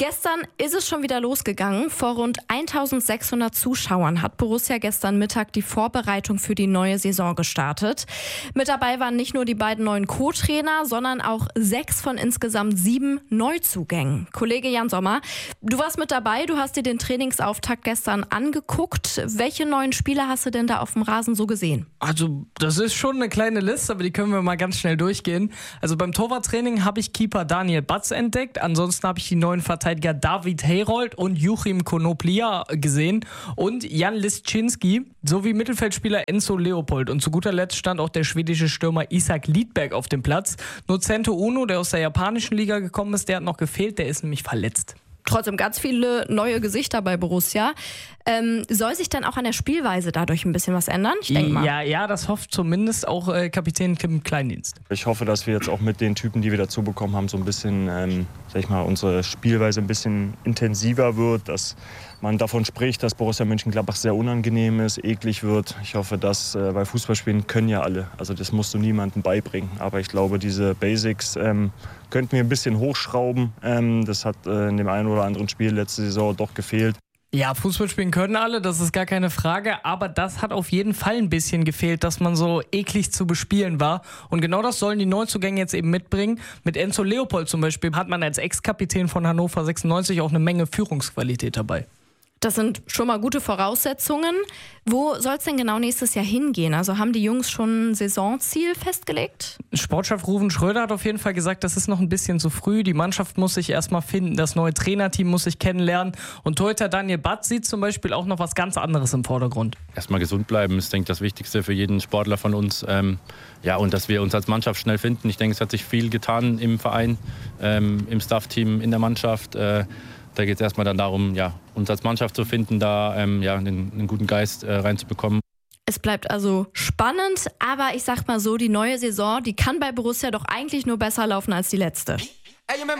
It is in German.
Gestern ist es schon wieder losgegangen. Vor rund 1600 Zuschauern hat Borussia gestern Mittag die Vorbereitung für die neue Saison gestartet. Mit dabei waren nicht nur die beiden neuen Co-Trainer, sondern auch 6 von insgesamt 7 Neuzugängen. Kollege Jan Sommer, du warst mit dabei, du hast dir den Trainingsauftakt gestern angeguckt. Welche neuen Spieler hast du denn da auf dem Rasen so gesehen? Also das ist schon eine kleine Liste, aber die können wir mal ganz schnell durchgehen. Also beim Torwarttraining habe ich Keeper Daniel Batz entdeckt. Ansonsten habe ich die neuen Verteidiger David Herold und Joachim Konoplia gesehen und Jan Liszczynski sowie Mittelfeldspieler Enzo Leopold. Und zu guter Letzt stand auch der schwedische Stürmer Isak Lidberg auf dem Platz. Nur Cento Uno, der aus der japanischen Liga gekommen ist, der hat noch gefehlt, der ist nämlich verletzt. Trotzdem ganz viele neue Gesichter bei Borussia. Soll sich dann auch an der Spielweise dadurch ein bisschen was ändern? Ich denke mal. Ja, das hofft zumindest auch Kapitän Kim Kleindienst. Ich hoffe, dass wir jetzt auch mit den Typen, die wir dazu bekommen haben, so ein bisschen, unsere Spielweise ein bisschen intensiver wird, dass man davon spricht, dass Borussia Mönchengladbach sehr unangenehm ist, eklig wird. Ich hoffe, dass, weil Fußballspielen können ja alle, also das musst du niemandem beibringen. Aber ich glaube, diese Basics könnten wir ein bisschen hochschrauben. Das hat in dem einen oder anderen Spiel letzte Saison doch gefehlt. Ja, Fußball spielen können alle, das ist gar keine Frage, aber das hat auf jeden Fall ein bisschen gefehlt, dass man so eklig zu bespielen war. Und genau das sollen die Neuzugänge jetzt eben mitbringen. Mit Enzo Leopold zum Beispiel hat man als Ex-Kapitän von Hannover 96 auch eine Menge Führungsqualität dabei. Das sind schon mal gute Voraussetzungen. Wo soll es denn genau nächstes Jahr hingehen? Also haben die Jungs schon ein Saisonziel festgelegt? Sportchef Ruven Schröder hat auf jeden Fall gesagt, das ist noch ein bisschen zu früh. Die Mannschaft muss sich erstmal finden, das neue Trainerteam muss sich kennenlernen. Und Torhüter Daniel Batz sieht zum Beispiel auch noch was ganz anderes im Vordergrund. Erstmal gesund bleiben ist, denke ich, das Wichtigste für jeden Sportler von uns. Und dass wir uns als Mannschaft schnell finden. Ich denke, es hat sich viel getan im Verein, im Staffteam, in der Mannschaft. Da geht es erstmal dann darum, uns als Mannschaft zu finden, da einen guten Geist reinzubekommen. Es bleibt also spannend, aber ich sag mal so, die neue Saison, die kann bei Borussia doch eigentlich nur besser laufen als die letzte.